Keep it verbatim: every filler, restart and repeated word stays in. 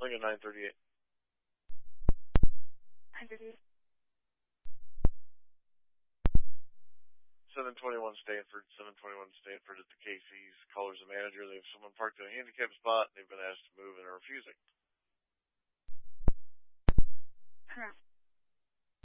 Lincoln nine thirty-eight. nine thirty-eight. seven twenty-one Stanford, seven twenty-one Stanford at the Casey's. Caller's the manager. They have someone parked in a handicapped spot, and they've been asked to move and are refusing. Turn around.